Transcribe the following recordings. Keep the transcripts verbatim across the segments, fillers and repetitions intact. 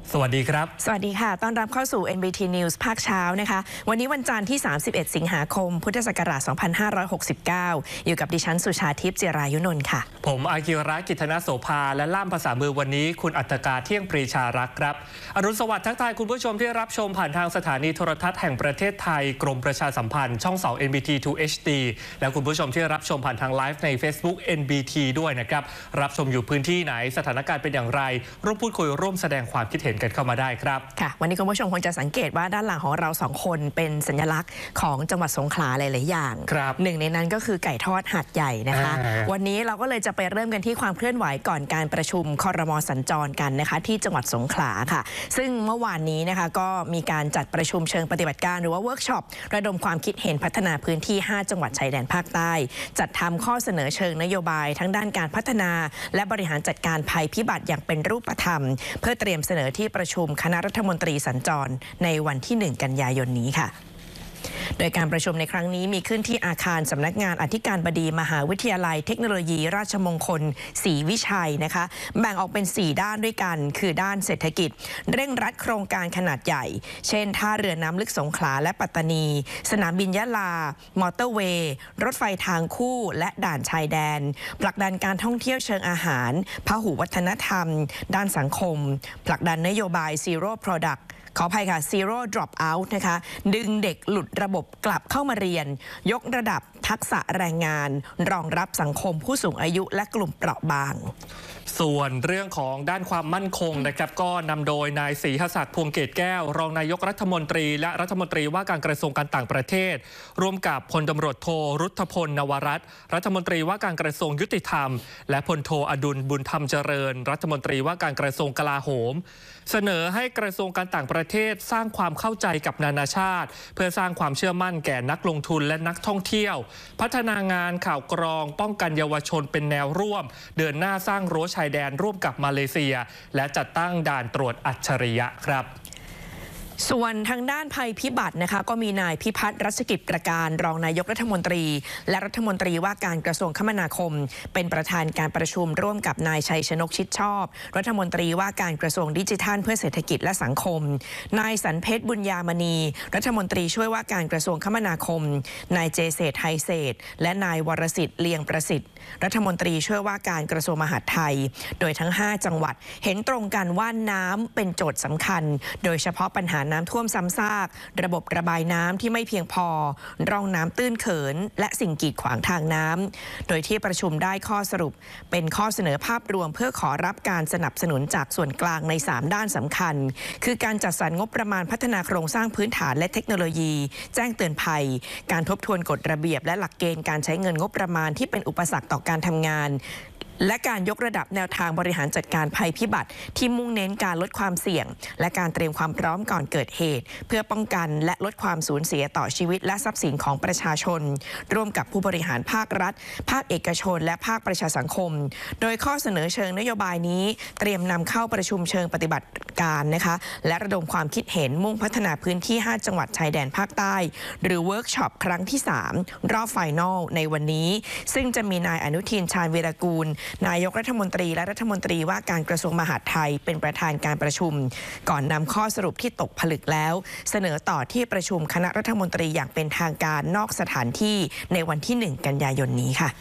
สวัสดีครับสวัสดีค่ะต้อนรับเข้าสู่ เอ็น บี ที News ภาคเช้านะคะวันนี้วันจันทร์ที่สามสิบเอ็ดสิงหาคมพุทธศักราชสองพันห้าร้อยหกสิบเก้าอยู่กับดิฉันสุชาทิพย์จิรายุนนท์ค่ะผมอากิระกิตนโสภาและล่ามภาษามือวันนี้คุณอัตกาเที่ยงปรีชารักษ์ครับอรุณสวัสดิ์ทักทายคุณผู้ชมที่รับชมผ่านทางสถานีโทรทัศน์แห่งประเทศไทยกรมประชาสัมพันธ์ช่องสอง เอ็น บี ที ทู เอช ดี และคุณผู้ชมที่รับชมผ่านทางไลฟ์ใน Facebook เอ็น บี ที ด้วยนะครับรับชมอยู่พื้นที่ไหนสถานการณ์เป็นอย่างไรร่วมพูดคุยร่วมแสดงความคิดเห็นกันเข้ามาได้ครับค่ะวันนี้คุณผู้ชมคงจะสังเกตว่าด้านหลังของเราสองคนเป็นสัญลักษณ์ของจังหวัดสงขลาหลายๆอย่างหนึ่งในนั้นก็คือไก่ทอดหาดใหญ่นะคะวันนี้เราก็เลยจะไปเริ่มกันที่ความเคลื่อนไหวก่อนการประชุมครม.สัญจรกันนะคะที่จังหวัดสงขลาค่ะซึ่งเมื่อวานนี้นะคะก็มีการจัดประชุมเชิงปฏิบัติการหรือว่าเวิร์กช็อประดมความคิดเห็นพัฒนาพื้นที่ห้าจังหวัดชายแดนภาคใต้จัดทำข้อเสนอเชิงนโยบายทั้งด้านการพัฒนาและบริหารจัดการภัยพิบัติอย่างเป็นรูปธรรมเพื่อเตรียมเสนอที่ประชุมคณะรัฐมนตรีสัญจรในวันที่หนึ่งกันยายนนี้ค่ะโดยการประชุมในครั้งนี้มีขึ้นที่อาคารสำนักงานอธิการบดีมหาวิทยาลัยเทคโนโลยีราชมงคลศรีวิชัยนะคะแบ่งออกเป็นสี่ด้านด้วยกันคือด้านเศรษฐกิจเร่งรัดโครงการขนาดใหญ่เช่นท่าเรือน้ำลึกสงขลาและปัตตานีสนามบินยะลามอเตอร์เวย์รถไฟทางคู่และด่านชายแดนผลักดันการท่องเที่ยวเชิงอาหารพหุวัฒนธรรมด้านสังคมผลักดันนโยบาย Zero Productขออภัยค่ะ Zero Drop Out นะคะดึงเด็กหลุดระบบกลับเข้ามาเรียนยกระดับทักษะแรงงานรองรับสังคมผู้สูงอายุและกลุ่มเปราะบางส่วนเรื่องของด้านความมั่นคงนะครับก็นำโดยนายศรีหศักดิ์พวงเกตแก้วรองนายกรัฐมนตรีและรัฐมนตรีว่าการกระทรวงการต่างประเทศร่วมกับพลตำรวจโทรุทธพลนวรัตน์รัฐมนตรีว่าการกระทรวงยุติธรรมและพลโทอดุลบุญธรรมเจริญรัฐมนตรีว่าการกระทรวงกลาโหมเสนอให้กระทรวงการต่างประเทศสร้างความเข้าใจกับนานาชาติเพื่อสร้างความเชื่อมั่นแก่นักลงทุนและนักท่องเที่ยวพัฒนางานข่าวกรองป้องกันเยาวชนเป็นแนวร่วมเดินหน้าสร้างรั้วชายแดนร่วมกับมาเลเซียและจัดตั้งด่านตรวจอัจฉริยะครับส่วนทางด้านภัยพิบัตินะคะก็มีนายพิพัฒน์รัชกิจประการรองนายกรัฐมนตรีและรัฐมนตรีว่าการกระทรวงคมนาคมเป็นประธานการประชุมร่วมกับนายชัยชนกชิดชอบรัฐมนตรีว่าการกระทรวงดิจิทัลเพื่อเศรษฐกิจและสังคมนายสันเพชรบุญญามณีรัฐมนตรีช่วยว่าการกระทรวงคมนาคมนายเจเศษไทยเศษและนายวรสิทธิ์เลียงประสิทธิ์รัฐมนตรีช่วยว่าการกระทรวงมหาดไทยโดยทั้งห้าจังหวัดเห็นตรงกันว่าน้ำเป็นโจทย์สำคัญโดยเฉพาะปัญหาน้ำท่วมซ้ำซากระบบระบายน้ำที่ไม่เพียงพอร่องน้ำตื้นเขินและสิ่งกีดขวางทางน้ำโดยที่ประชุมได้ข้อสรุปเป็นข้อเสนอภาพรวมเพื่อขอรับการสนับสนุนจากส่วนกลางในสามด้านสำคัญคือการจัดสรรงบประมาณพัฒนาโครงสร้างพื้นฐานและเทคโนโลยีแจ้งเตือนภัยการทบทวนกฎระเบียบและหลักเกณฑ์การใช้เงินงบประมาณที่เป็นอุปสรรคต่อการทำงานและการยกระดับแนวทางบริหารจัดการภัยพิบัติที่มุ่งเน้นการลดความเสี่ยงและการเตรียมความพร้อมก่อนเกิดเหตุเพื่อป้องกันและลดความสูญเสียต่อชีวิตและทรัพย์สินของประชาชนร่วมกับผู้บริหารภาครัฐภาคเอกชนและภาคประชาสังคมโดยข้อเสนอเชิงนโยบายนี้เตรียมนำเข้าประชุมเชิงปฏิบัติการนะคะและระดมความคิดเห็นมุ่งพัฒนาพื้นที่ห้าจังหวัดชายแดนภาคใต้หรือเวิร์กช็อปครั้งที่สามรอบไฟนอลในวันนี้ซึ่งจะมีนายอนุทินชาญวีรกูลนายกรัฐมนตรีและรัฐมนตรีว่าการกระทรวงมหาดไทยเป็นประธานการประชุมก่อนนำข้อสรุปที่ตกผลึกแล้วเสนอต่อที่ประชุมคณะรัฐมนตรีอย่างเป็นทางการนอกสถานที่ในวันที่หนึ่งกันยายนนี้ค่ะ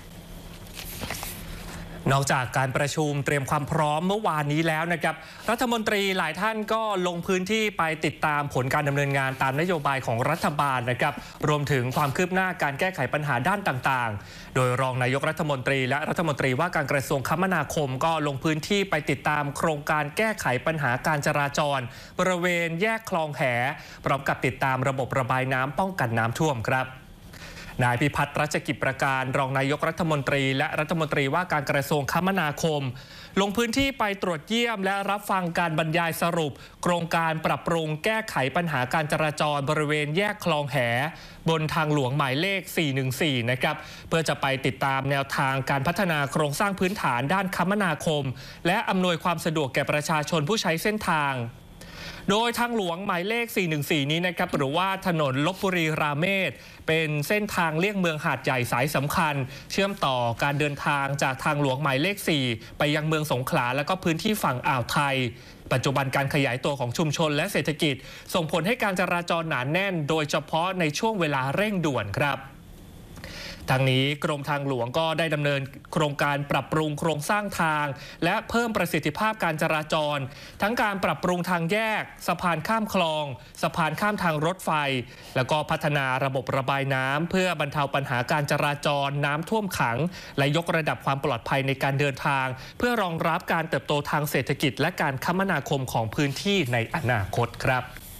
นอกจากการประชุมเตรียมความพร้อมเมื่อวานนี้แล้วนะครับรัฐมนตรีหลายท่านก็ลงพื้นที่ไปติดตามผลการดำเนินงานตามนโยบายของรัฐบาลนะครับรวมถึงความคืบหน้าการแก้ไขปัญหาด้านต่างๆโดยรองนายกรัฐมนตรีและรัฐมนตรีว่าการกระทรวงคมนาคมก็ลงพื้นที่ไปติดตามโครงการแก้ไขปัญหาการจราจรบริเวณแยกคลองแหพร้อมกับติดตามระบบระบายน้ำป้องกันน้ำท่วมครับนายพิพัฒน์รัชกิจประการรองนายกรัฐมนตรีและรัฐมนตรีว่าการกระทรวงคมนาคมลงพื้นที่ไปตรวจเยี่ยมและรับฟังการบรรยายสรุปโครงการปรับปรุงแก้ไขปัญหาการจราจรบริเวณแยกคลองแหบนทางหลวงหมายเลขสี่หนึ่งสี่นะครับเพื่อจะไปติดตามแนวทางการพัฒนาโครงสร้างพื้นฐานด้านคมนาคมและอำนวยความสะดวกแก่ประชาชนผู้ใช้เส้นทาง โดยทางหลวงหมายเลขสี่หนึ่งสี่นี้นะครับหรือว่าถนนลพบุรีราเมศเป็นเส้นทางเลี่ยงเมืองหาดใหญ่สายสำคัญเชื่อมต่อการเดินทางจากทางหลวงหมายเลขสี่ไปยังเมืองสงขลาและก็พื้นที่ฝั่งอ่าวไทยปัจจุบันการขยายตัวของชุมชนและเศรษฐกิจส่งผลให้การจราจรหนาแน่นโดยเฉพาะในช่วงเวลาเร่งด่วนครับทางนี้กรมทางหลวงก็ได้ดำเนินโครงการปรับปรุงโครงสร้างทางและเพิ่มประสิทธิภาพการจราจรทั้งการปรับปรุงทางแยกสะพานข้ามคลองสะพานข้ามทางรถไฟแล้วก็พัฒนาระบบระบายน้ำเพื่อบรรเทาปัญหาการจราจรน้ำท่วมขังและยกระดับความปลอดภัยในการเดินทางเพื่อรองรับการเติบโตทางเศรษฐกิจและการคมนาคมของพื้นที่ในอนาคตครับ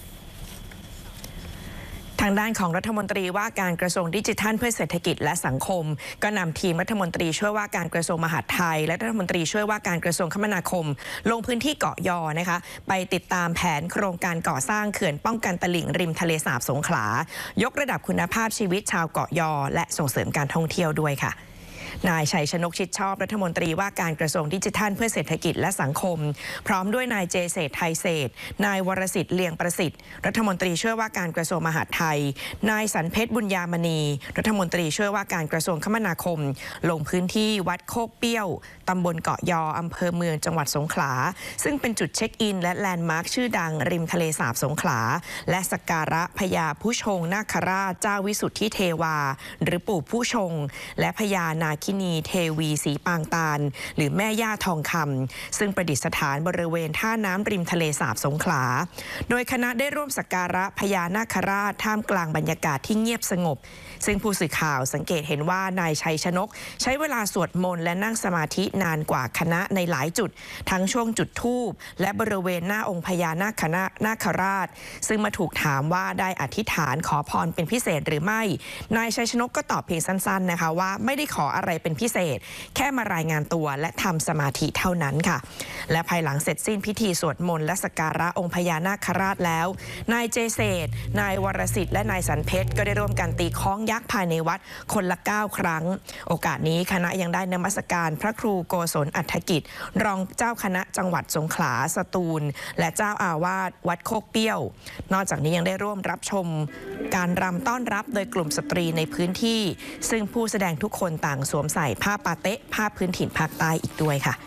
ทางด้านของรัฐมนตรีว่าการกระทรวงดิจิทัลเพื่อเศรษฐกิจและสังคมก็นำทีมรัฐมนตรีช่วยว่าการกระทรวงมหาดไทยและรัฐมนตรีช่วยว่าการกระทรวงคมนาคมลงพื้นที่เกาะยอนะคะไปติดตามแผนโครงการก่อสร้างเขื่อนป้องกันตลิ่งริมทะเลสาบสงขลายกระดับคุณภาพชีวิตชาวเกาะยอและส่งเสริมการท่องเที่ยวด้วยค่ะนายชัยชนกชิดชอบรัฐมนตรีว่าการกระทรวงดิจิทัลเพื่อเศรษฐกิจและสังคมพร้อมด้วยนายเจเศรษฐ์ไทยเศรษฐ์นายวรสิทธิ์เลียงประสิทธิ์รัฐมนตรีช่วยว่าการกระทรวงมหาดไทยนายสันเพชรบุญญามณีรัฐมนตรีช่วยว่าการกระทรวงคมนาคมลงพื้นที่วัดโคกเปี้ยวตำบลเกาะยออำเภอเมืองจังหวัดสงขลาซึ่งเป็นจุดเช็คอินและแลนด์มาร์คชื่อดังริมทะเลสาบสงขลาและสักการะพญาผู้ชงนาคราชเจ้าวิสุทธิเทวาหรือปู่ผู้ชงและพญานาคินีเทวีสีปางตาลหรือแม่ย่าทองคำซึ่งประดิษฐานบริเวณท่าน้ำริมทะเลสาบสงขลาโดยคณะได้ร่วมสักการะพญานาคราชท่ามกลางบรรยากาศที่เงียบสงบซึ่งผู้สื่อข่าวสังเกตเห็นว่านายชัยชนกใช้เวลาสวดมนต์และนั่งสมาธินานกว่าคณะในหลายจุดทั้งช่วงจุดธูปและบริเวณหน้าองค์พญานาคนาคราชซึ่งมาถูกถามว่าได้อธิษฐานขอพรเป็นพิเศษหรือไม่นายชัยชนกก็ตอบเพียงสั้นๆนะคะว่าไม่ได้ขออะไรเป็นพิเศษแค่มารายงานตัวและทำสมาธิเท่านั้นค่ะและภายหลังเสร็จสิ้นพิธีสวดมนต์และสักการะองค์พญานาคราชแล้วนายเจเศรษฐ์นายวรสิทธิ์และนายสันเพชรก็ได้ร่วมกันตีค้องยักษ์ภายในวัดคนละเก้าครั้งโอกาสนี้คณะยังได้นมัสการพระครูโกศลอัฏฐกิจรองเจ้าคณะจังหวัดสงขลาสตูลและเจ้าอาวาสวัดโคกเปี้ยวนอกจากนี้ยังได้ร่วมรับชมการรำต้อนรับโดยกลุ่มสตรีในพื้นที่ซึ่งผู้แสดงทุกคนต่างสวมใส่ผ้าปาเต๊ะผ้าพื้นถิ่นภาคใต้อีกด้วยค่ะ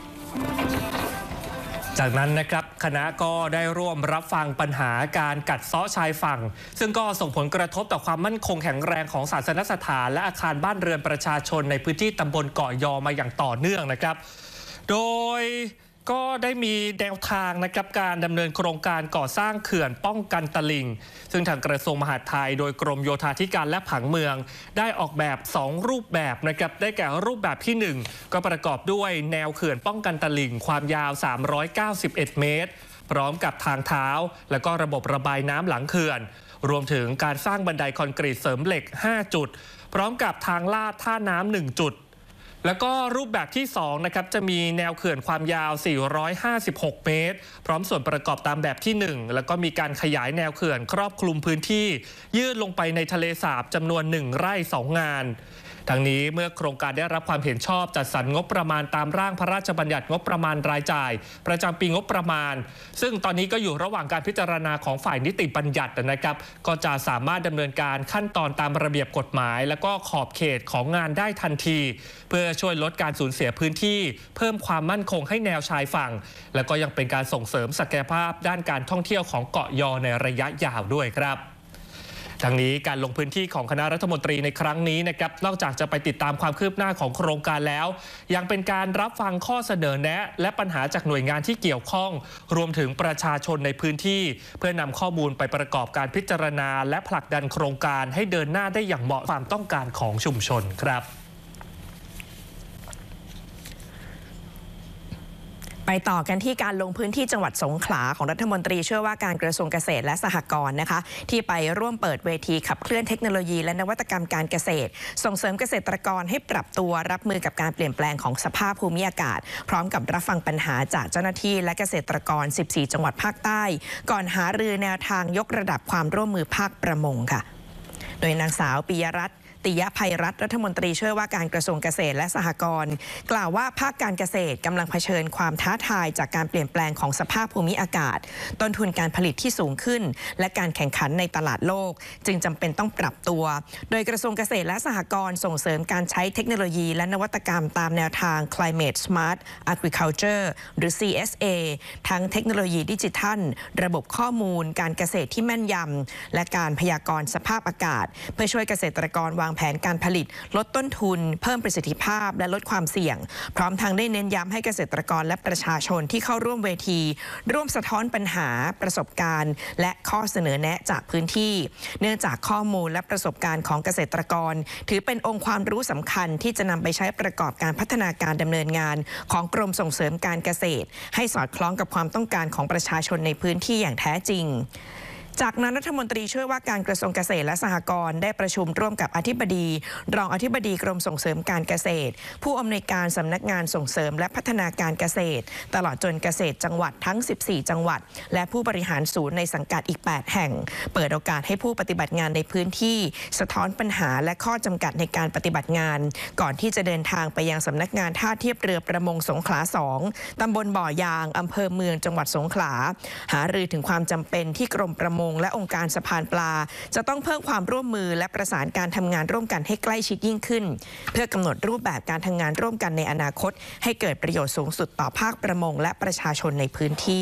จากนั้นนะครับคณะก็ได้ร่วมรับฟังปัญหาการกัดเซาะชายฝั่งซึ่งก็ส่งผลกระทบต่อความมั่นคงแข็งแรงของศาสนสถานและอาคารบ้านเรือนประชาชนในพื้นที่ตำบลเกาะยอมาอย่างต่อเนื่องนะครับโดยก็ได้มีแนวทางนะครับการดำเนินโครงการก่อสร้างเขื่อนป้องกันตลิ่งซึ่งทางกระทรวงมหาดไทยโดยกรมโยธาธิการและผังเมืองได้ออกแบบสองรูปแบบนะครับได้แก่รูปแบบที่หนึ่งก็ประกอบด้วยแนวเขื่อนป้องกันตลิ่งความยาวสามร้อยเก้าสิบเอ็ดเมตรพร้อมกับทางเท้าและก็ระบบระบายน้ำหลังเขื่อนรวมถึงการสร้างบันไดคอนกรีตเสริมเหล็กห้าจุดพร้อมกับทางลาดท่าน้ำหนึ่งจุดแล้วก็รูปแบบที่สองนะครับจะมีแนวเขื่อนความยาวสี่ร้อยห้าสิบหกเมตรพร้อมส่วนประกอบตามแบบที่หนึ่งแล้วก็มีการขยายแนวเขื่อนครอบคลุมพื้นที่ยื่นลงไปในทะเลสาบจำนวนหนึ่งไร่สองงานทั้งนี้เมื่อโครงการได้รับความเห็นชอบจัดสรรงบประมาณตามร่างพระราชบัญญัติงบประมาณรายจ่ายประจำปีงบประมาณซึ่งตอนนี้ก็อยู่ระหว่างการพิจารณาของฝ่ายนิติบัญญัตินะครับก็จะสามารถดำเนินการขั้นตอนตามระเบียบกฎหมายและก็ขอบเขตของงานได้ทันทีเพื่อช่วยลดการสูญเสียพื้นที่เพิ่มความมั่นคงให้แนวชายฝั่งและก็ยังเป็นการส่งเสริมศักยภาพด้านการท่องเที่ยวของเกาะยอในระยะยาวด้วยครับทั้งนี้การลงพื้นที่ของคณะรัฐมนตรีในครั้งนี้นะครับนอกจากจะไปติดตามความคืบหน้าของโครงการแล้วยังเป็นการรับฟังข้อเสนอแนะและปัญหาจากหน่วยงานที่เกี่ยวข้องรวมถึงประชาชนในพื้นที่เพื่อนำข้อมูลไปประกอบการพิจารณาและผลักดันโครงการให้เดินหน้าได้อย่างเหมาะความต้องการของชุมชนครับไปต่อกันที่การลงพื้นที่จังหวัดสงขลาของรัฐมนตรีช่วยว่าการกระทรวงเกษตรและสหกรณ์นะคะที่ไปร่วมเปิดเวทีขับเคลื่อนเทคโนโลยีและนวัตกรรมการเกษตรส่งเสริมเกษตรกรให้ปรับตัวรับมือกับการเปลี่ยนแปลงของสภาพภูมิอากาศพร้อมกับรับฟังปัญหาจากเจ้าหน้าที่และเกษตรกรสิบสี่จังหวัดภาคใต้ก่อนหารือแนวทางยกระดับความร่วมมือภาคประมงค่ะโดยนางสาวปิยรัตน์ติยภัยรัตน์รัฐมนตรีช่วยว่าการกระทรวงเกษตรและสหกรณ์กล่าวว่าภาคการเกษตรกำลังเผชิญความท้าทายจากการเปลี่ยนแปลงของสภาพภูมิอากาศต้นทุนการผลิตที่สูงขึ้นและการแข่งขันในตลาดโลกจึงจำเป็นต้องปรับตัวโดยกระทรวงเกษตรและสหกรณ์ส่งเสริมการใช้เทคโนโลยีและนวัตกรรมตามแนวทาง Climate Smart Agriculture หรือ ซี เอส เอ ทั้งเทคโนโลยีดิจิทัลระบบข้อมูลการเกษตรที่แม่นยำและการพยากรณ์สภาพอากาศเพื่อช่วยเกษตรกรวางแผนการผลิตลดต้นทุนเพิ่มประสิทธิภาพและลดความเสี่ยงพร้อมทั้งได้เน้นย้ำให้เกษตรกรและประชาชนที่เข้าร่วมเวทีร่วมสะท้อนปัญหาประสบการณ์และข้อเสนอแนะจากพื้นที่เนื่องจากข้อมูลและประสบการณ์ของเกษตรกรถือเป็นองค์ความรู้สำคัญที่จะนำไปใช้ประกอบการพัฒนาการดำเนินงานของกรมส่งเสริมการเกษตรให้สอดคล้องกับความต้องการของประชาชนในพื้นที่อย่างแท้จริงจากนั้นรัฐมนตรีช่วยว่าการกระทรวงเกษตรและสหกรณ์ได้ประชุมร่วมกับอธิบดีรองอธิบดีกรมส่งเสริมการเกษตรผู้อำนวยการสำนักงานส่งเสริมและพัฒนาการเกษตรตลอดจนเกษตรจังหวัดทั้งสิบสี่จังหวัดและผู้บริหารศูนย์ในสังกัดอีกแปดแห่งเปิดโอกาสให้ผู้ปฏิบัติงานในพื้นที่สะท้อนปัญหาและข้อจำกัดในการปฏิบัติงานก่อนที่จะเดินทางไปยังสำนักงานท่าเทียบเรือประมงสงขลาสองตำบลบ่อยางอำเภอเมืองจังหวัดสงขลาหารือถึงความจำเป็นที่กรมประมงและองค์การสะพานปลาจะต้องเพิ่มความร่วมมือและประสานการทำงานร่วมกันให้ใกล้ชิดยิ่งขึ้นเพื่อกำหนดรูปแบบการทำงานร่วมกันในอนาคตให้เกิดประโยชน์สูงสุดต่อภาคประมงและประชาชนในพื้นที่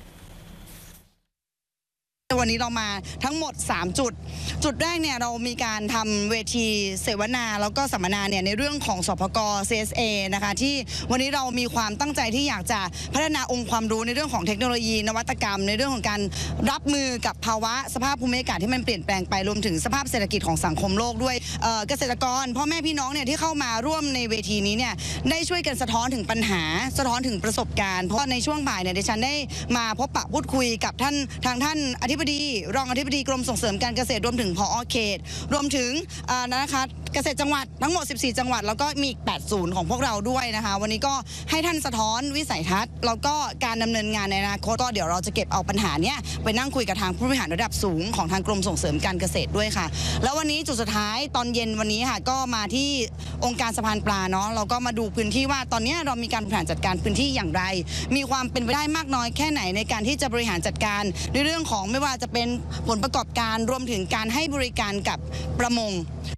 วันนี้เรามาทั้งหมดสามจุดจุดแรกเนี่ยเรามีการทำเวทีเสวนาแล้วก็สัมมนาเนี่ยในเรื่องของสพก ซี เอส เอ นะคะที่วันนี้เรามีความตั้งใจที่อยากจะพัฒนาองค์ความรู้ในเรื่องของเทคโนโลยีนวัตกรรมในเรื่องของการรับมือกับภาวะสภาพภูมิอากาศที่มันเปลี่ยนแปลงไปรวมถึงสภาพเศรษฐกิจของสังคมโลกด้วย เอ่อ เกษตรกรพ่อแม่พี่น้องเนี่ยที่เข้ามาร่วมในเวทีนี้เนี่ยได้ช่วยกันสะท้อนถึงปัญหาสะท้อนถึงประสบการณ์เพราะในช่วงบ่ายเนี่ยดิฉันได้มาพบปะพูดคุยกับท่านทางท่านอธิบดีรองอธิบดีกรมส่งเสริมการเกษตรรวมถึงผอ.เขตรวมถึงนะคะเกษตรจังหวัดทั้งหมดสิบสี่จังหวัดแล้วก็มีอีกแปดศูนย์ของพวกเราด้วยนะคะวันนี้ก็ให้ท่านสะท้อนวิสัยทัศน์แล้วก็การดำเนินงานในอนาคตก็เดี๋ยวเราจะเก็บเอาปัญหาเนี้ยไปนั่งคุยกับทางผู้บริหารระดับสูงของทางกรมส่งเสริมการเกษตรด้วยค่ะแล้ววันนี้จุดสุดท้ายตอนเย็นวันนี้ค่ะก็มาที่องค์การสะพานปลาเนาะเราก็มาดูพื้นที่ว่าตอนนี้เรามีการบริหารจัดการพื้นที่อย่างไรมีความเป็นไปได้มากน้อยแค่ไหนในการที่จะบริหารจัดการในเรื่องของไม่ว่าจะเป็นผลประกอบการรวมถึงการให้บริการกับประมง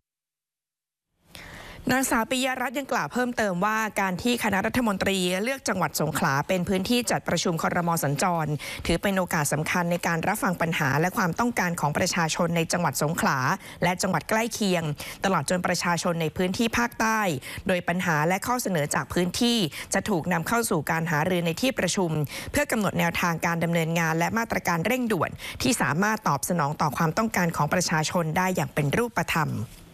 นางสาวปิยรัตน์ยังกล่าวเพิ่มเติมว่าการที่คณะรัฐมนตรีเลือกจังหวัดสงขลาเป็นพื้นที่จัดประชุมครม.สัญจรถือเป็นโอกาสสำคัญในการรับฟังปัญหาและความต้องการของประชาชนในจังหวัดสงขลาและจังหวัดใกล้เคียงตลอดจนประชาชนในพื้นที่ภาคใต้โดยปัญหาและข้อเสนอจากพื้นที่จะถูกนำเข้าสู่การหารือในที่ประชุมเพื่อกำหนดแนวทางการดำเนินงานและมาตรการเร่งด่วนที่สามารถตอบสนองต่อความต้องการของประชาชนได้อย่างเป็นรูปธรรม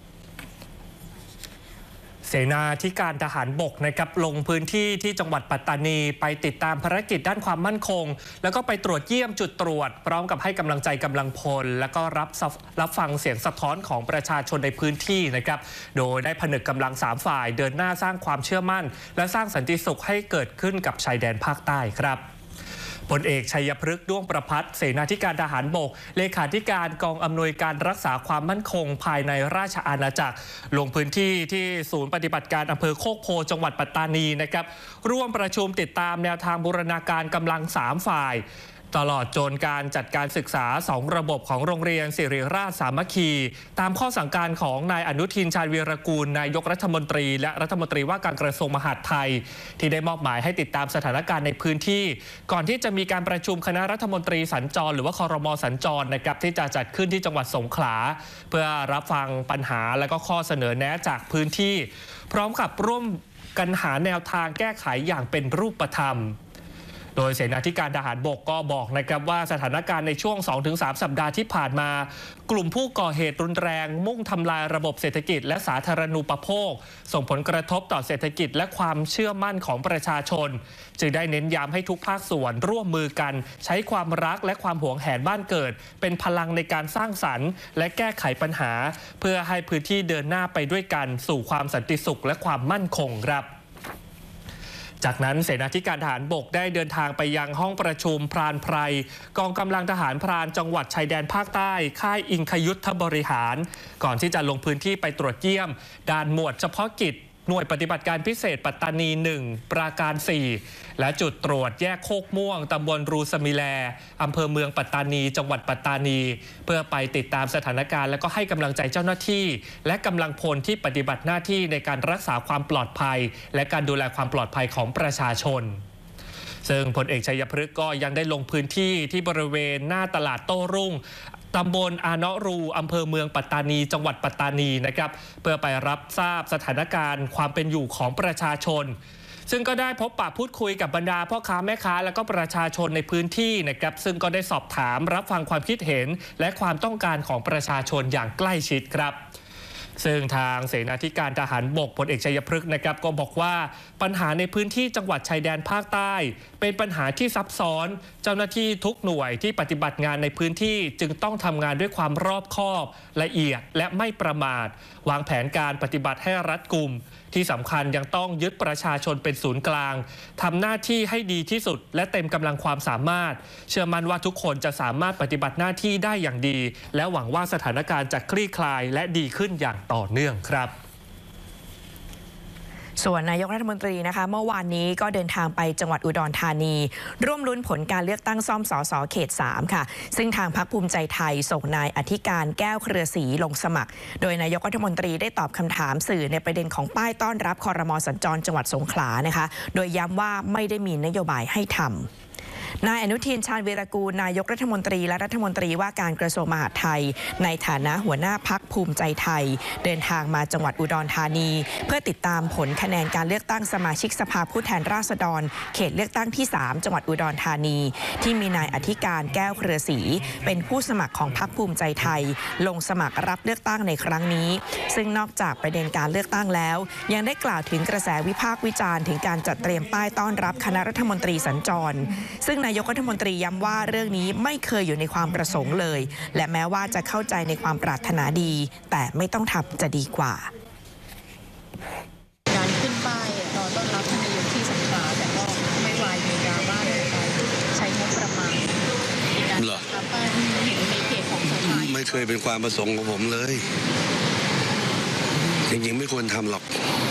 เสนาธิการทหารบกนะครับลงพื้นที่ที่จังหวัดปัตตานีไปติดตามภารกิจด้านความมั่นคงแล้วก็ไปตรวจเยี่ยมจุดตรวจพร้อมกับให้กำลังใจกำลังพลแล้วก็รับรับฟังเสียงสะท้อนของประชาชนในพื้นที่นะครับโดยได้ผนึกกำลังสามฝ่ายเดินหน้าสร้างความเชื่อมั่นและสร้างสันติสุขให้เกิดขึ้นกับชายแดนภาคใต้ครับพลเอกชัยพฤกษ์ด้วงประภัสเสนาธิการทหารบกเลขาธิการกองอำนวยการรักษาความมั่นคงภายในราชอาณาจักรลงพื้นที่ที่ศูนย์ปฏิบัติการอำเภอโคกโพจังหวัดปัตตานีนะครับร่วมประชุมติดตามแนวทางบูรณาการกำลังสามฝ่ายตลอดจนการจัดการศึกษาสองระบบของโรงเรียนสิริราชสามัคคีตามข้อสั่งการของนายอนุทินชาญวีรกูลนายกรัฐมนตรีและรัฐมนตรีว่าการกระทรวงมหาดไทยที่ได้มอบหมายให้ติดตามสถานการณ์ในพื้นที่ก่อนที่จะมีการประชุมคณะรัฐมนตรีสัญจรหรือว่าครม.สัญจรนะครับที่จะจัดขึ้นที่จังหวัดสงขลาเพื่อรับฟังปัญหาและก็ข้อเสนอแนะจากพื้นที่พร้อมกับร่วมกันหาแนวทางแก้ไขอย่างเป็นรูปธรรมโดยเสนาธิการทหารบกก็บอกนะครับว่าสถานการณ์ในช่วง สองถึงสาม สัปดาห์ที่ผ่านมากลุ่มผู้ก่อเหตุรุนแรงมุ่งทำลายระบบเศรษฐกิจและสาธารณูปโภคส่งผลกระทบต่อเศรษฐกิจและความเชื่อมั่นของประชาชนจึงได้เน้นย้ำให้ทุกภาคส่วนร่วมมือกันใช้ความรักและความหวงแหนบ้านเกิดเป็นพลังในการสร้างสรรค์และแก้ไขปัญหาเพื่อให้พื้นที่เดินหน้าไปด้วยกันสู่ความสันติสุขและความมั่นคงครับจากนั้นเสนาธิการทหารบกได้เดินทางไปยังห้องประชุมพรานไพรกองกำลังทหารพรานจังหวัดชายแดนภาคใต้ค่ายอิงคยุทธบริหารก่อนที่จะลงพื้นที่ไปตรวจเยี่ยมด่านหมวดเฉพาะกิจหน่วยปฏิบัติการพิเศษปัตตานีหนึ่งปราการสี่และจุดตรวจแยกโคกม่วงตำบลรูสมิแลอำเภอเมืองปัตตานีจังหวัดปัตตานีเพื่อไปติดตามสถานการณ์และก็ให้กำลังใจเจ้าหน้าที่และกำลังพลที่ปฏิบัติหน้าที่ในการรักษาความปลอดภัยและการดูแลความปลอดภัยของประชาชนซึ่งพลเอกชัยพฤกษ์ก็ยังได้ลงพื้นที่ที่บริเวณหน้าตลาดโต้รุ่งตำบลอาเนาะรูอำเภอเมืองปัตตานีจังหวัดปัตตานีนะครับเพื่อไปรับทราบสถานการณ์ความเป็นอยู่ของประชาชนซึ่งก็ได้พบปะพูดคุยกับบรรดาพ่อค้าแม่ค้าและก็ประชาชนในพื้นที่นะครับซึ่งก็ได้สอบถามรับฟังความคิดเห็นและความต้องการของประชาชนอย่างใกล้ชิดครับซึ่งทางเสนาธิการทหารบกพลเอกชัยพฤกษ์นะครับก็บอกว่าปัญหาในพื้นที่จังหวัดชายแดนภาคใต้เป็นปัญหาที่ซับซ้อนเจ้าหน้าที่ทุกหน่วยที่ปฏิบัติงานในพื้นที่จึงต้องทำงานด้วยความรอบคอบละเอียดและไม่ประมาทวางแผนการปฏิบัติให้รัดกุมที่สำคัญยังต้องยึดประชาชนเป็นศูนย์กลางทำหน้าที่ให้ดีที่สุดและเต็มกำลังความสามารถเชื่อมั่นว่าทุกคนจะสามารถปฏิบัติหน้าที่ได้อย่างดีและหวังว่าสถานการณ์จะคลี่คลายและดีขึ้นอย่างต่อเนื่องครับส่วนนายกรัฐมนตรีนะคะเมื่อวานนี้ก็เดินทางไปจังหวัดอุดรธานีร่วมลุ้นผลการเลือกตั้งซ่อมสสเขตสามค่ะซึ่งทางพรรคภูมิใจไทยส่งนายอธิการแก้วเครือศรีลงสมัครโดยนายกรัฐมนตรีได้ตอบคำถามสื่อในประเด็นของป้ายต้อนรับครม.สัญจรจังหวัดสงขลานะคะโดยย้ำว่าไม่ได้มีนโยบายให้ทำนายอนุทินชาญวีรกูลนายกรัฐมนตรีและรัฐมนตรีว่าการกระทรวงมหาดไทยในฐานะหัวหน้าพรรคภูมิใจไทยเดินทางมาจังหวัดอุดรธานีเพื่อติดตามผลคะแนนการเลือกตั้งสมาชิกสภาผู้แทนราษฎรเขตเลือกตั้งที่สามจังหวัดอุดรธานีที่มีนายอธิการแก้วเครือศรีเป็นผู้สมัครของพรรคภูมิใจไทยลงสมัครรับเลือกตั้งในครั้งนี้ซึ่งนอกจากประเด็นการเลือกตั้งแล้วยังได้กล่าวถึงกระแสวิพากษ์วิจารณ์ถึงการจัดเตรียมป้ายต้อนรับคณะรัฐมนตรีสัญจรซึ่งนายกรัฐมนตรีย้ำว่าเรื่องนี้ไม่เคยอยู่ในความประสงค์เลยและแม้ว่าจะเข้าใจในความปรารถนาดีแต่ไม่ต้องทำจะดีกว่าการขึ้นป้ายรอต้อนรับท่านนายกที่สงขลาแต่ก็ไม่วายมีดราม่าเลยการใช้งบประมาณในการทำป้ายที่เห็นในเพจของสงขลาไม่เคยเป็นความประสงค์ของผมเลยจริงๆไม่ควรทำหรอก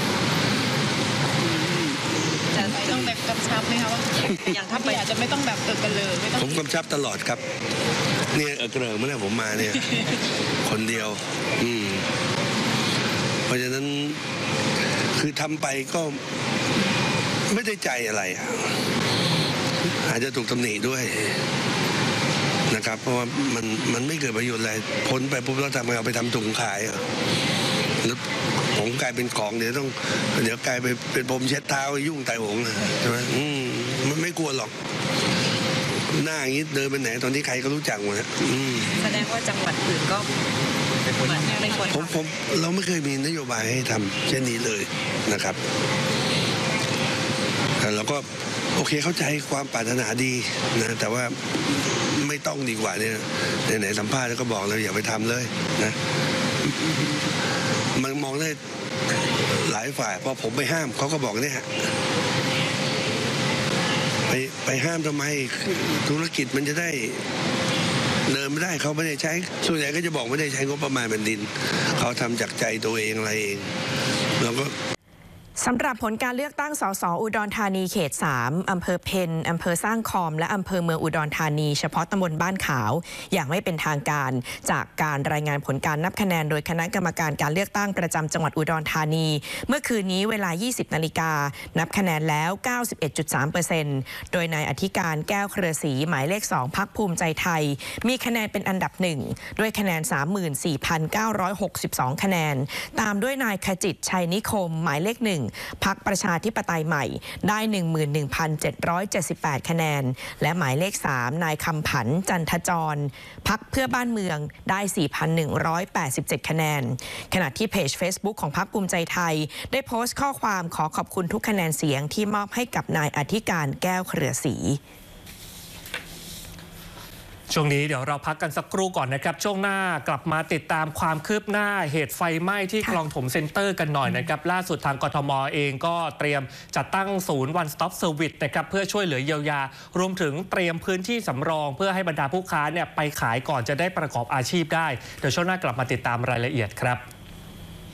จะต้องแบบกำชับไหมคะว่าอย่างถ้าไปอาจจะไม่ต้องแบบเออกันเลยไม่ต้องผมกำชับตลอดครับเนี่ยเออเกลือเมื่อไหร่ผมมาเนี่ย คนเดียวอืมเพราะฉะนั้นคือทำไปก็ไม่ได้ใจอะไรอาจจะถูกตำหนิด้วยนะครับเพราะว่ามันมันไม่เกิดประโยชน์อะไรพ้นไปปุ๊บแล้วทำไงเอาไปทำถุงขายแล้วผมกลายเป็นของเดี๋ยวต้องเดี๋ยวกลายไปเป็นผมเช็ดเท้ายุ่งไตหงใช่ไหมอืมมันไม่กลัวหรอกหน้าอย่างนี้เดินไปไหนตอนนี้ใครก็รู้จักหมดนะแสดงว่าจังหวัดอื่นก็เป็นคนเป็นคนผมผมเราไม่เคยมีนโยบายให้ทำเช่นนี้เลยนะครับแต่เราก็โอเคเข้าใจความปรารถนาดีนะแต่ว่าไม่ต้องดีกว่าเนี่ยไหนๆสัมภาษณ์แล้วก็บอกเลยอย่าไปทำเลยนะมันมองได้หลายฝ่ายพอผมไปห้ามเขาก็บอกเนี่ยไปไปห้ามทำไมธุรกิจมันจะได้เดินไม่ได้เขาไม่ได้ใช้ส่วนใหญ่ก็จะบอกไม่ได้ใช้งบประมาณแผ่นดินเขาทำจากใจตัวเองอะไรเองแล้วก็สำหรับผลการเลือกตั้งสสอุดรธานีเขตสามอำเภอเพ็ญอำเภอสร้างคอมและอำเภอเมืองอุดรธานีเฉพาะตำบลบ้านขาวอย่างไม่เป็นทางการจากการรายงานผลการนับคะแนนโดยคณะกรรมการการเลือกตั้งประจำจังหวัดอุดรธานีเมื่อคืนนี้เวลา ยี่สิบนาฬิกานับคะแนนแล้ว เก้าสิบเอ็ดจุดสามเปอร์เซ็นต์ โดยนายอธิการแก้วเครือศรีหมายเลขสองพรรคภูมิใจไทยมีคะแนนเป็นอันดับหนึ่งด้วยคะแนน สามหมื่นสี่พันเก้าร้อยหกสิบสอง คะแนนตามด้วยนายขจิตชัยนิคมหมายเลขหนึ่งพรรคประชาธิปไตยใหม่ได้ หนึ่งหมื่นหนึ่งพันเจ็ดร้อยเจ็ดสิบแปด คะแนนและหมายเลขสามนายคำผันจันทจรพรรคเพื่อบ้านเมืองได้ สี่พันหนึ่งร้อยแปดสิบเจ็ด คะแนนขณะที่เพจ Facebook ของพรรคภูมิใจไทยได้โพสต์ข้อความขอขอบคุณทุกคะแนนเสียงที่มอบให้กับนายอธิการแก้วเครือศรีช่วงนี้เดี๋ยวเราพักกันสักครู่ก่อนนะครับช่วงหน้ากลับมาติดตามความคืบหน้าเหตุไฟไหม้ที่คลองถมเซ็นเตอร์กันหน่อยนะครับล่าสุดทางกทมเองก็เตรียมจัดตั้งศูนย์ One Stop Service นะครับเพื่อช่วยเหลือเยียวยารวมถึงเตรียมพื้นที่สำรองเพื่อให้บรรดาผู้ค้าเนี่ยไปขายก่อนจะได้ประกอบอาชีพได้เดี๋ยวช่วงหน้ากลับมาติดตามรายละเอียดครับ